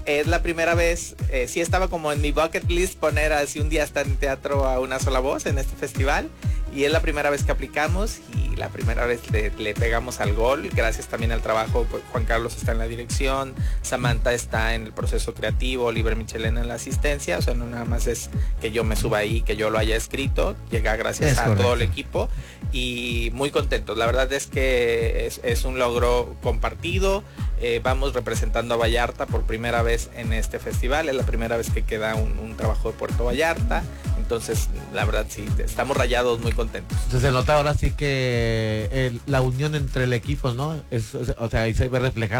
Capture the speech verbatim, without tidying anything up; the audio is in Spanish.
es la primera vez, eh, sí estaba como en mi bucket list poner así un día estar en teatro a una sola voz en este festival, y es la primera vez que aplicamos y la primera vez le, le pegamos al gol, gracias también al trabajo. Juan Carlos está en la dirección, Samantha está en el proceso creativo, Oliver Michelena en la asistencia, o sea, no nada más es que yo me suba ahí, que yo lo haya escrito, llega gracias Es a correcto. todo el equipo y muy contentos. La verdad es que es, es un logro compartido. Eh, vamos representando a Vallarta por primera vez en este festival, es la primera vez que queda un, un trabajo de Puerto Vallarta, entonces la verdad sí, estamos rayados, muy contentos. Entonces se nota ahora sí que el- la unión entre el equipo, ¿no? Es, o sea, ahí se ve reflejado.